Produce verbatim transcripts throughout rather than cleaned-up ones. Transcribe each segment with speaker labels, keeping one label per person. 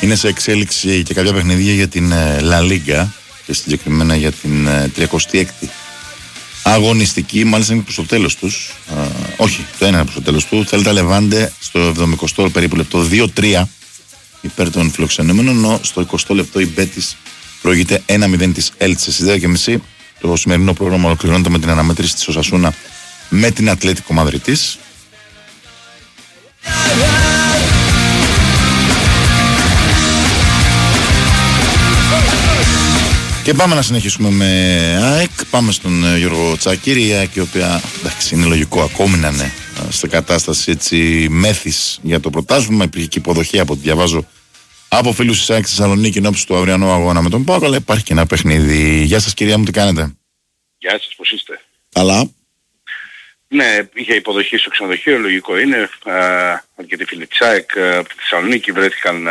Speaker 1: Είναι σε εξέλιξη και κάποια παιχνίδια για την La Liga και συγκεκριμένα για την τριακοστή έκτη αγωνιστική, μάλιστα είναι προς το τέλος τους. Α, όχι, το ένα είναι προς το τέλος του. Θέλτα Λεβάντε στο εβδομηκοστό περίπου λεπτό δύο τρία υπέρ των φιλοξενούμενων, ενώ στο εικοστό λεπτό η Μπέτις προηγείται ένα μηδέν της Έλτσε. Στις δέκα και μισή το σημερινό πρόγραμμα ολοκληρώνεται με την αναμέτρηση της Οσασούνα με την Ατλέτικο Μαδριτής. Και πάμε να συνεχίσουμε με ΑΕΚ. Πάμε στον Γιώργο Τσακίρη. Η ΑΕΚ, η οποία εντάξει, είναι λογικό ακόμη να είναι σε κατάσταση έτσι μέθης για το πρωτάθλημα. Υπήρχε και υποδοχή από ό,τι διαβάζω από φίλους της ΑΕΚ στη Θεσσαλονίκη εν ώψη του αυριανού αγώνα με τον ΠΑΟΚ. Αλλά υπάρχει και ένα παιχνίδι. Γεια σας, κυρία μου, τι κάνετε?
Speaker 2: Γεια σας, πώς είστε?
Speaker 1: Καλά.
Speaker 2: Ναι, είχε υποδοχή στο ξενοδοχείο, λογικό είναι. Αρκετοί φίλοι της ΑΕΚ από τη Θεσσαλονίκη βρέθηκαν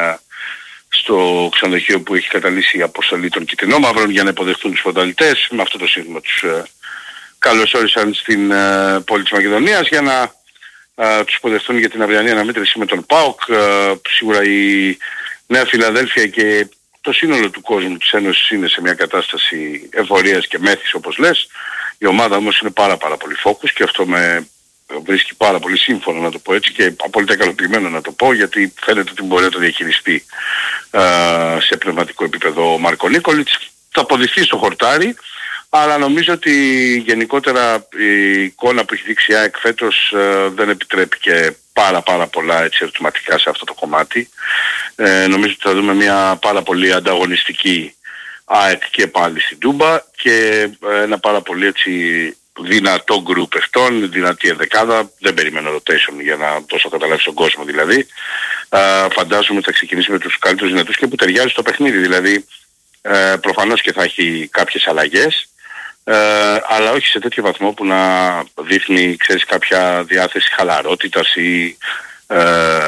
Speaker 2: στο ξενοδοχείο που έχει καταλύσει η αποστολή των Κιτρινόμαυρων για να υποδεχτούν τους πρωταθλητές. Με αυτό το σύνθημα τους ε, καλωσόρισαν στην ε, πόλη της Μακεδονίας για να ε, τους υποδεχτούν για την αυριανή αναμέτρηση με τον ΠΑΟΚ. Ε, σίγουρα η Νέα Φιλαδέλφια και το σύνολο του κόσμου της Ένωσης είναι σε μια κατάσταση εφορίας και μέθης, όπως λες. Η ομάδα όμως είναι πάρα πάρα πολύ focus και αυτό με βρίσκει πάρα πολύ σύμφωνο, να το πω έτσι, και απόλυτα ικανοποιημένο να το πω, γιατί φαίνεται ότι μπορεί να το διαχειριστεί α, σε πνευματικό επίπεδο ο Μάρκο Νίκολιτς. Θα αποδειχθεί στο χορτάρι, αλλά νομίζω ότι γενικότερα η εικόνα που έχει δείξει η ΑΕΚ φέτος α, δεν επιτρέπει και πάρα πάρα πολλά έτσι ερωτηματικά σε αυτό το κομμάτι. Ε, νομίζω ότι θα δούμε μια πάρα πολύ ανταγωνιστική ΑΕΚ και πάλι στην Τούμπα και ένα πάρα πολύ έτσι δυνατό γκρουπ παιχτών, δυνατή ενδεκάδα. Δεν περιμένω rotation για να δώσω καταλάβει στον κόσμο δηλαδή. Α, φαντάζομαι ότι θα ξεκινήσει με τους καλύτερους δυνατούς και που ταιριάζει στο παιχνίδι. Δηλαδή ε, προφανώς και θα έχει κάποιες αλλαγές, ε, αλλά όχι σε τέτοιο βαθμό που να δείχνει, ξέρεις, κάποια διάθεση χαλαρότητας ή ε,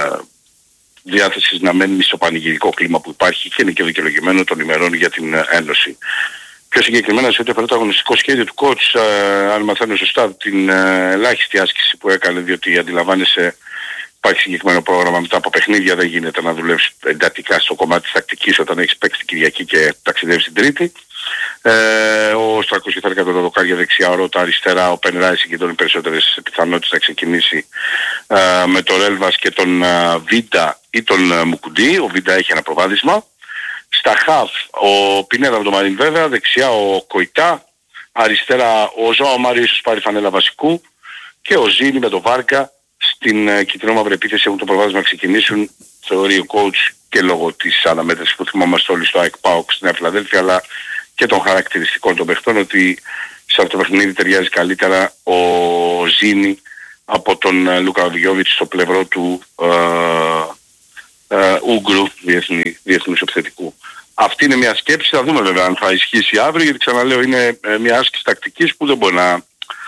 Speaker 2: διάθεση να μένει στο πανηγυρικό κλίμα που υπάρχει και είναι και δικαιολογημένο των ημερών για την Ένωση. Πιο συγκεκριμένα σε ό,τι αφορά το αγωνιστικό σχέδιο του coach, ε, αν μαθαίνω σωστά την ε, ελάχιστη άσκηση που έκανε, διότι αντιλαμβάνεσαι υπάρχει συγκεκριμένο πρόγραμμα μετά από παιχνίδια, δεν γίνεται να δουλεύεις εντατικά στο κομμάτι της τακτικής όταν έχεις παίξει την Κυριακή και ταξιδεύεις την Τρίτη. Ε, ο Στρακός και θα έκανε το δοκάρια δεξιά, ο Ρώτα αριστερά, ο Πεν Ράι συγκεντρώνει περισσότερες πιθανότητες να ξεκινήσει ε, με τον Ρέλβας και τον ε, Βίντα ή τον ε, Μουκουντή. Ο Βίντα έχει ένα προβάδισμα. Στα χαφ ο Πινέδα με τον Μαρίν βέβαια, δεξιά ο Κοϊτά, αριστερά ο Ζωάο Μάριο ίσως πάρει φανέλα βασικού και ο Ζήνη με τον Βάρκα στην uh, κυτρινόμαυρη επίθεση έχουν το προβάδισμα να ξεκινήσουν, θεωρεί ο coach, και λόγω της αναμέτρησης που θυμόμαστε όλοι στο ΑΕΚ ΠΑΟΚ στη Νέα Φιλαδέλφια, αλλά και των χαρακτηριστικών των παιχτών, ότι σε αυτό το παιχνίδι ταιριάζει καλύτερα ο Ζήνη από τον uh, Λούκα Βιόβιτς στο πλευρό του uh, Uh, Ούγκρου, διεθνή, διεθνούς επιθετικού. Αυτή είναι μια σκέψη, θα δούμε βέβαια αν θα ισχύσει αύριο, γιατί ξαναλέω είναι ε, μια άσκηση τακτικής που δεν μπορεί να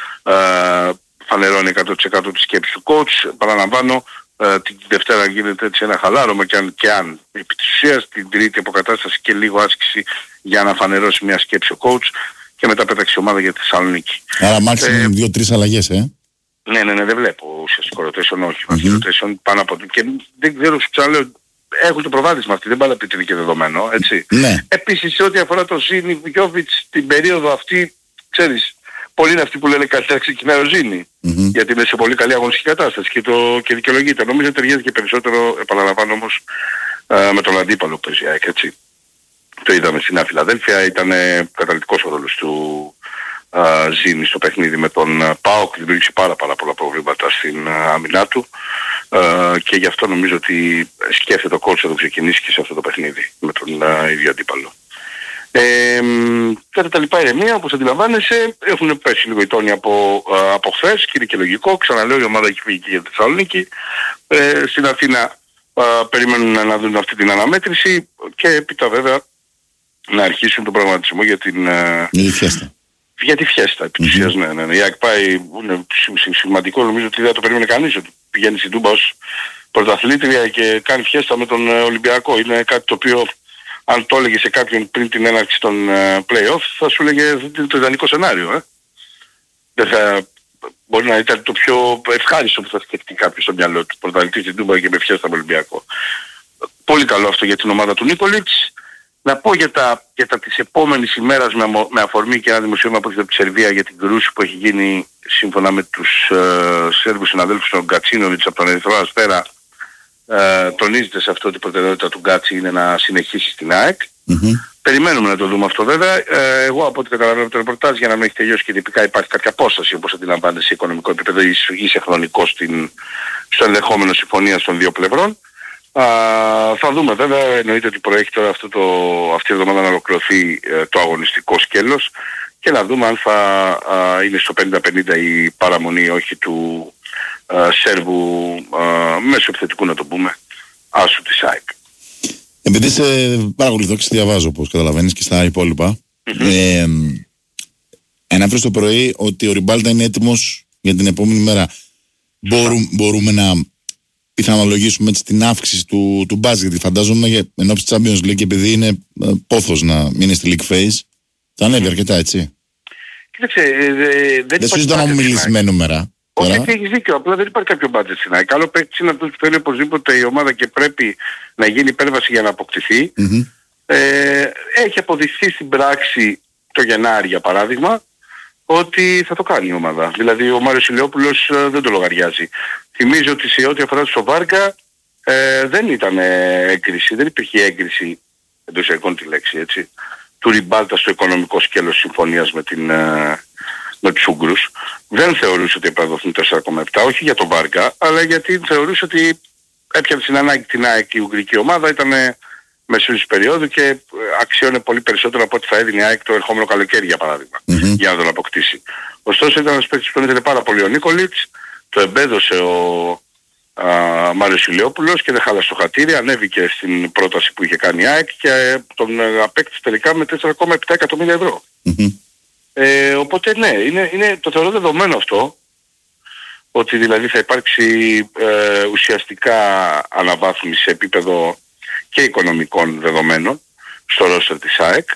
Speaker 2: ε, φανερώνει εκατό τοις εκατό τη σκέψη του coach. Παραλαμβάνω, ε, την Δευτέρα γίνεται έτσι ένα χαλάρωμα και αν, και αν επί της ουσίας την Τρίτη αποκατάσταση και λίγο άσκηση για να φανερώσει μια σκέψη ο coach και μετά πέταξε η ομάδα για τη Θεσσαλονίκη.
Speaker 1: Άρα μάξιμουμ ε, δύο-τρεις αλλαγές, ε. Ναι,
Speaker 2: ναι, ναι, δεν βλέπω ουσιαστικό rotation, όχι. Mm-hmm. rotation πάνω από το... Και δεν ξέρω, σου ξαναλέω, έχουν το προβάδισμα αυτή, δεν πάει να πει ότι είναι και δεδομένο, έτσι.
Speaker 1: Ναι.
Speaker 2: Επίσης, σε ό,τι αφορά τον Ζήνη Βιόβιτς, την περίοδο αυτή, ξέρεις, πολλοί είναι αυτοί που λένε κάτι θα ξεκινάει ο Ζήνη, mm-hmm. γιατί είναι σε πολύ καλή αγωνιστική κατάσταση και, το, και δικαιολογείται. Νομίζω ταιριάζει και περισσότερο, επαναλαμβάνω όμως, ε, με τον αντίπαλο που παίζει, έτσι. Το είδαμε στην Νέα Φιλαδέλφια, ήταν καταλυτικός ο ρόλος του Uh, Ζήνη στο παιχνίδι με τον uh, ΠΑΟΚ, δημιούργησε πάρα πάρα πολλά προβλήματα στην uh, άμυνά του uh, και γι' αυτό νομίζω ότι σκέφτεται ο coach να το ξεκινήσει και σε αυτό το παιχνίδι με τον uh, ίδιο αντίπαλο. Ε, κατά τα λοιπά ηρεμία, όπως αντιλαμβάνεσαι, έχουν πέσει λίγο οι τόνοι από, uh, από χθες και είναι και λογικό. Ξαναλέω, η ομάδα έχει φύγει και για τη Θεσσαλονίκη. Ε, στην Αθήνα uh, περιμένουν να δουν αυτή την αναμέτρηση και έπειτα βέβαια να αρχίσουν τον προγραμματισμό για την uh, για τη φιέστα, επί της ουσίας, ναι, ναι, ναι. Η ΑΕΚ πάει, είναι σημαντικό, νομίζω ότι δεν το περίμενε κανείς, ότι πηγαίνει στην Τούμπα ως πρωταθλήτρια και κάνει φιέστα με τον Ολυμπιακό. Είναι κάτι το οποίο, αν το έλεγε σε κάποιον πριν την έναρξη των play-off, θα σου έλεγε το ιδανικό σενάριο, ε. Δεν θα, μπορεί να ήταν το πιο ευχάριστο που θα σκεφτεί κάποιος στο μυαλό του, πρωταθλητής στην Τούμπα και με φιέστα με Ολυμπιακό. Πολύ καλό αυτό για την ομάδα του Νίκολιτς. Να πω για τα, για τα της επόμενης ημέρας με, με αφορμή και ένα δημοσίευμα που έχει από τη Σερβία για την κρούση που έχει γίνει σύμφωνα με τους ε, Σέρβους συναδέλφους των Γκατσίνοβιτς από τον Ερυθρό Αστέρα. Ε, τονίζεται σε αυτό ότι η προτεραιότητα του Γκάτσι είναι να συνεχίσει στην ΑΕΚ.
Speaker 1: Mm-hmm.
Speaker 2: Περιμένουμε να το δούμε αυτό βέβαια. Ε, εγώ από ό,τι καταλαβαίνω από το ρεπορτάζ, για να μην έχει τελειώσει και τυπικά υπάρχει κάποια απόσταση όπως αντιλαμβάνεται σε οικονομικό επίπεδο ή σε χρονικό στην, στο ενδεχόμενο συμφωνία των δύο πλευρών. Α, θα δούμε βέβαια, εννοείται ότι προέχει τώρα αυτό το, αυτή η εβδομάδα να ολοκληρωθεί ε, το αγωνιστικό σκέλος και να δούμε αν θα α, είναι στο πενήντα πενήντα η παραμονή ή όχι του α, Σέρβου α, μέσω επιθετικού να το πούμε άσου της ΑΕΚ.
Speaker 1: Επειδή είσαι πάρα πολύ δόξη, διαβάζω όπως καταλαβαίνεις και στα υπόλοιπα. Mm-hmm. Ε, Αναφέρεις το πρωί ότι ο Ριμπάλτα είναι έτοιμος για την επόμενη μέρα. Μπορούμε, μπορούμε να πιθανολογήσουμε έτσι την αύξηση του, του μπάζ, γιατί φαντάζομαι εν ώψη της Champions League, επειδή είναι ε, πόθος να μείνει στη League Phase, θα ανέβει mm. αρκετά, έτσι.
Speaker 2: Κοίταξε, ε, δεν
Speaker 1: δεν σου ζητάω να μου μιλήσει με νούμερα.
Speaker 2: Όχι, έχεις δίκιο, απλά δεν υπάρχει κάποιο budget στην ΑΕΚ. Άλλο παίκτης είναι αυτός που θέλει οπωσδήποτε η ομάδα και πρέπει να γίνει υπέρβαση για να αποκτηθεί.
Speaker 1: Mm-hmm.
Speaker 2: Ε, έχει αποδειχθεί στην πράξη το Γενάρη για παράδειγμα ότι θα το κάνει η ομάδα. Δηλαδή ο Μάριος Ηλιόπουλος ε, δεν το λογαριάζει. Θυμίζω ότι σε ό,τι αφορά στο Βάρκα ε, δεν ήταν ε, έγκριση, δεν υπήρχε έγκριση, εντός εικόνων τη λέξη έτσι, του Ριμπάλτα στο οικονομικό σκέλος συμφωνίας με, την, ε, με τους Ούγγρους. Δεν θεωρούσε ότι έπρεπε να δοθούν τέσσερα κόμμα επτά, όχι για τον Βάρκα, αλλά γιατί θεωρούσε ότι έπιανε στην ανάγκη την ΑΕΚ η Ουγγρική ομάδα, ήταν μεσούς περίοδου και αξιώνε πολύ περισσότερο από ό,τι θα έδινε η ΑΕΚ το ερχόμενο καλοκαίρι για παράδειγμα, mm-hmm. για να τον αποκτήσει. Ωστόσο ήταν ένας παίκτης που ήθελε πάρα πολύ ο Νίκολιτς, το εμπέδωσε ο α, Μάριος Ηλιόπουλος και δεν χάλασε το χατήρι, ανέβηκε στην πρόταση που είχε κάνει η ΑΕΚ και τον απέκτησε τελικά με τέσσερα κόμμα επτά εκατομμύρια ευρώ.
Speaker 1: Mm-hmm.
Speaker 2: Ε, οπότε ναι, είναι, είναι το θεωρώ δεδομένο αυτό, ότι δηλαδή θα υπάρξει ε, ουσιαστικά αναβάθμιση σε επίπεδο και οικονομικών δεδομένων στο ρόστερ της ΑΕΚ,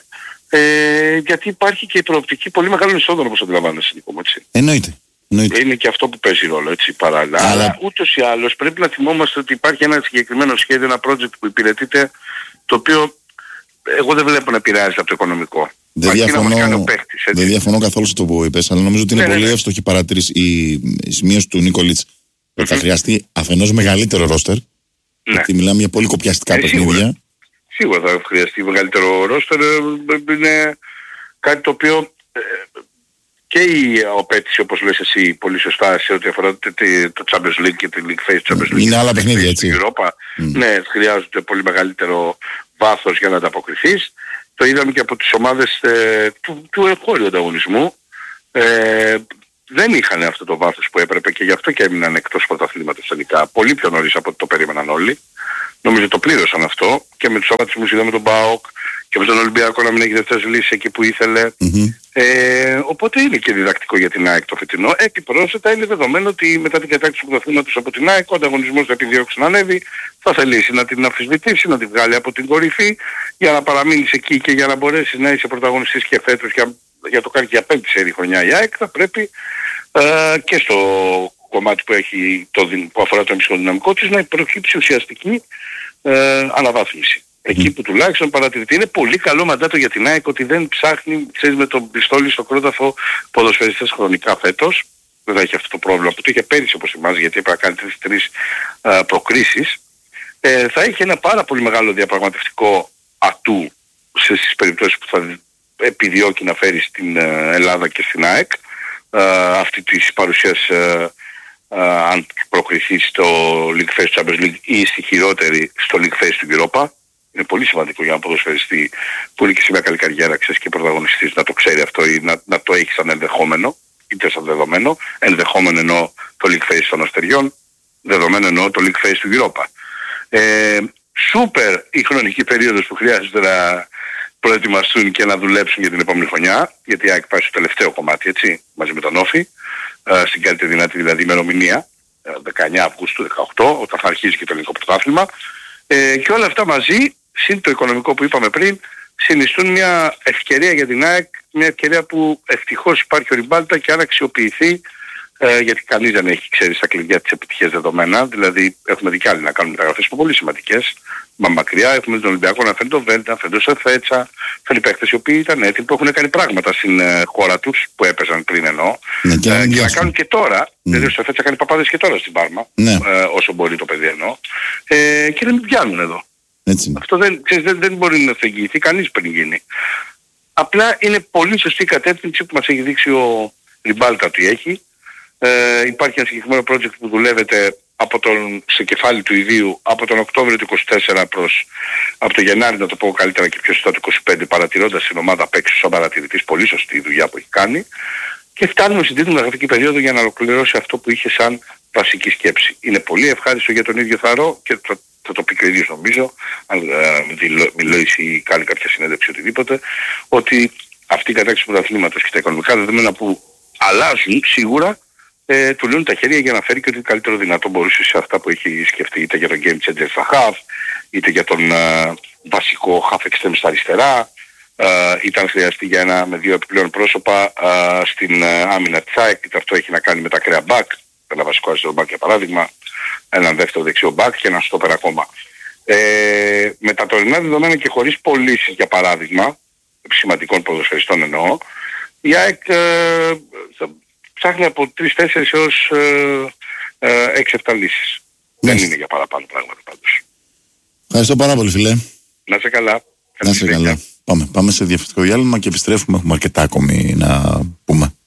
Speaker 2: ε, γιατί υπάρχει και η προοπτική πολύ μεγάλων εισόδων όπως αντιλαμβάνεσαι, Νίκο μου, έτσι.
Speaker 1: Εννοείται. Εννοείται.
Speaker 2: Είναι και αυτό που παίζει ρόλο, έτσι, παράλληλα.
Speaker 1: Αλλά...
Speaker 2: Αλλά ούτως ή άλλως πρέπει να θυμόμαστε ότι υπάρχει ένα συγκεκριμένο σχέδιο, ένα project που υπηρετείται, το οποίο εγώ δεν βλέπω να επηρεάζεται από το οικονομικό.
Speaker 1: Δεν διαφωνώ, παίχτης, δεν διαφωνώ καθόλου σε το που είπες, αλλά νομίζω ότι είναι ναι, πολύ ναι, ναι. εύστοχη παρατήρηση η, η σημείωση του Νίκολιτς ότι mm-hmm. θα χρειαστεί αφενός μεγαλύτερο ρόστερ, ναι. γιατί μιλάμε για πολύ κοπιαστικά ε, παιχνίδια.
Speaker 2: Σίγουρα. σίγουρα θα χρειαστεί μεγαλύτερο ρόστερ, είναι κάτι το οποίο ε, και η απέτηση όπως λες εσύ πολύ σωστά σε ό,τι αφορά το, το Champions League και τη League Phase Champions League.
Speaker 1: Είναι άλλα παιχνίδια, έτσι.
Speaker 2: Europa, mm. Ναι, χρειάζονται πολύ μεγαλύτερο βάθος για να ανταποκριθείς. Το είδαμε και από τις ομάδες ε, του, του εγχώριου ανταγωνισμού. Ε, δεν είχαν αυτό το βάθος που έπρεπε και γι' αυτό και έμειναν εκτός πρωταθλήματος τελικά. Πολύ πιο νωρίς από ό,τι το περίμεναν όλοι. Νομίζω το πλήρωσαν αυτό και με τους τραυματισμούς είδαμε τον ΠΑΟΚ και με τον Ολυμπιακό να μην έχει δεύτερες λύσεις εκεί που ήθελε.
Speaker 1: Mm-hmm.
Speaker 2: Ε, οπότε είναι και διδακτικό για την ΑΕΚ το φετινό. Επιπρόσθετα είναι δεδομένο ότι μετά την κατάκτηση του πρωταθλήματος από την ΑΕΚ ο ανταγωνισμός θα επιδιώξει να ανέβει, θα θελήσει να την αμφισβητήσει, να την βγάλει από την κορυφή για να παραμείνεις εκεί και για να μπορέσεις να είσαι πρωταγωνιστής και φέτος για, για το κάνει για πέμπτη σερί χρονιά η ΑΕΚ θα πρέπει ε, και στο κομμάτι που, έχει το, που αφορά το εμψυχοδυναμικό της να προκύψει ουσιαστική ε, αναβάθμιση. Εκεί που τουλάχιστον παρατηρείται. Είναι πολύ καλό μαντάτο για την ΑΕΚ ότι δεν ψάχνει, ξέρεις, με τον πιστόλι στο κρόταφο ποδοσφαιριστές χρονικά φέτος. Δεν θα έχει αυτό το πρόβλημα που το είχε πέρυσι όπως θυμάσαι, γιατί έπρεπε να κάνει τρεις, τρεις α, προκρίσεις. Ε, θα έχει ένα πάρα πολύ μεγάλο διαπραγματευτικό ατού σε, στις περιπτώσεις που θα επιδιώκει να φέρει στην ε, Ελλάδα και στην ΑΕΚ ε, αυτή της παρουσίας ε, ε, αν προκριθεί στο League Phase Champions League ή στη χειρότερη στο League Phase του Europa. Είναι πολύ σημαντικό για να ποδοσφαιριστή που είναι και σε μια καλή καριέρα, ξέρεις, και πρωταγωνιστής να το ξέρει αυτό ή να, να το έχει σαν ενδεχόμενο, είτε σαν δεδομένο. Ενδεχόμενο εννοώ το League Phase των Αστεριών, δεδομένο εννοώ το League Phase του Europa. Ε, σούπερ η χρονική περίοδος που χρειάζεται να προετοιμαστούν και να δουλέψουν για την επόμενη χρονιά, γιατί η ΑΕΚ πάει στο τελευταίο κομμάτι, έτσι, μαζί με τον Όφη, ε, στην καλύτερη δυνατή δηλαδή ημερομηνία, δεκαεννέα Αυγούστου δεκαοκτώ, όταν θα αρχίσει και το ελληνικό πρωτάθλημα. Ε, και όλα αυτά μαζί, συν το οικονομικό που είπαμε πριν, συνιστούν μια ευκαιρία για την ΑΕΚ, μια ευκαιρία που ευτυχώς υπάρχει ο Ριμπάλτα και αν αξιοποιηθεί, ε, γιατί κανείς δεν έχει, ξέρει, στα κλειδιά της επιτυχίας δεδομένα, δηλαδή έχουμε δει κι άλλοι να κάνουν μεταγραφές που πολύ σημαντικές, Μα μακριά έχουμε τον Ολυμπιακό να φέρνει τον Βέντα, να φέρνει τον Σεφέτσα, φέρνει παίκτες οι οποίοι ήταν έτοιμοι, που έχουν κάνει πράγματα στην ε, χώρα τους, που έπαιζαν πριν εννοώ,
Speaker 1: ναι, και,
Speaker 2: ε, και να κάνουν και τώρα, mm. δηλαδή ο Σεφέτσα κάνει παπάδες και τώρα στην Πάρμα,
Speaker 1: ναι.
Speaker 2: ε, όσο μπορεί το παιδί εννοώ, ε, και δεν πιάνουν εδώ.
Speaker 1: Έτσι.
Speaker 2: Αυτό δεν, ξέρεις, δεν, δεν μπορεί να θεγγυηθεί κανείς πριν γίνει. Απλά είναι πολύ σωστή η κατεύθυνση που μας έχει δείξει ο Ριμπάλτα ότι έχει. Ε, υπάρχει ένα συγκεκριμένο project που δουλεύεται από τον, σε κεφάλι του ιδίου από τον Οκτώβριο του είκοσι τέσσερα προς από τον Γενάρη, να το πω καλύτερα και πιο σωστά, του είκοσι πέντε, παρατηρώντας την ομάδα απ' έξω σαν παρατηρητής, πολύ σωστή η δουλειά που έχει κάνει, και φτάνουμε στην τρίτη γραφική περίοδο για να ολοκληρώσει αυτό που είχε σαν βασική σκέψη. Είναι πολύ ευχάριστο για τον ίδιο Θαρό και θα, θα το πει και ο ίδιος νομίζω, αν ε, μιλήσει ή κάνει κάποια συνέντευξη οτιδήποτε, ότι αυτή η κατάξυση του πρωταθλήματος και τα οικονομικά δεδομένα που αλλάζουν σίγουρα, Ε, του λύνουν τα χέρια για να φέρει και ό,τι καλύτερο δυνατό μπορούσε σε αυτά που έχει σκεφτεί, είτε για τον game changer στα half, είτε για τον uh, βασικό half extreme στα αριστερά, uh, είτε αν χρειαστεί για ένα με δύο επιπλέον πρόσωπα uh, στην uh, άμυνα της ΑΕΚ, είτε αυτό έχει να κάνει με τα κρέα back, ένα βασικό αριστερό back για παράδειγμα, έναν δεύτερο δεξιό back και ένα στόπερ ακόμα. Ε, με τα τωρινά δεδομένα και χωρίς πωλήσεις για παράδειγμα, σημαντικών ποδοσφαιριστών εννοώ, η ΑΕΚ uh, ψάχνει από τρεις τέσσερις έως έξι επτά λύσεις. Δεν είναι για παραπάνω πράγματα πάντως.
Speaker 1: Ευχαριστώ πάρα πολύ, φίλε.
Speaker 2: Να είσαι καλά.
Speaker 1: Να είσαι καλά. Πάμε, πάμε σε διαφορετικό διάλειμμα και επιστρέφουμε. Έχουμε αρκετά ακόμη να πούμε.